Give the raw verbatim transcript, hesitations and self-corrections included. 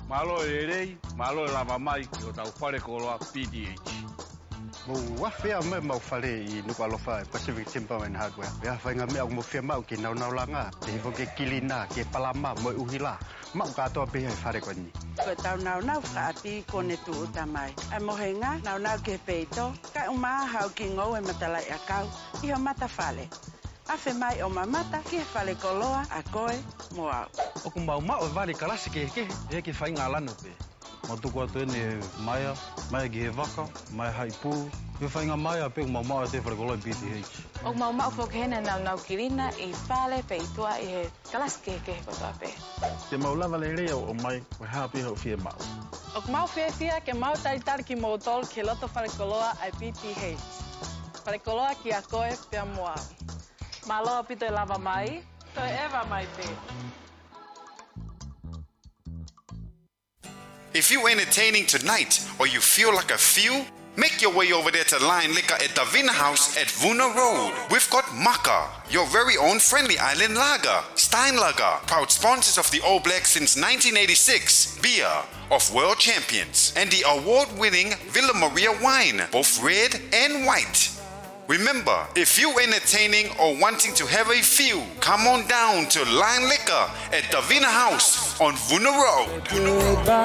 Malo e rei, malo e lava mai ki o tau whare koloa P D H. Mo whawhia me mau whare I nuku alofa Pacific Timber and Hardware. Ia whainga mea mo whia mau ki nau nau langa. Te hivo ke kilina, ke palama, mo uhila. Mau katoa pehe whare koni. Ko tau nau nau whaati kone tu utamai. Ai mohenga nau nau ke peito. Kai umaa hau ki ngau e matalai a kau. Iho mata whale. Awhi mai o mamata ki he whale koloa a koe mo au. Oku mau mau e wale kalasi ke ke. E ke whainga alano pe. Mo tuku atu ene maia, maia ki he waka, maia hai pū. He whainga maia pe mau mau e te whare koloa P D H. O mau mau whokehena nau nau kirina I whale peitua I he kalasi ke ke kotoa pe. Te mau lava le rea o mai, o hapi ho fia mau. O mau fia fia ke mau taritari ki mo tol ke loto whare koloa ai P P H. Whare koloa ki a koe pia moa. Maloa pito e lava mai, to e ewa mai pe. If you're entertaining tonight or you feel like a few, make your way over there to Lion Liquor at Davina House at Vuna Road. We've got Maka, your very own friendly island lager, Stein Lager, proud sponsors of the All Blacks since nineteen eighty-six, beer of world champions, and the award-winning Villa Maria wine, both red and white. Remember, if you're entertaining or wanting to have a few, come on down to Lion Liquor at Davina House on Vuna Road.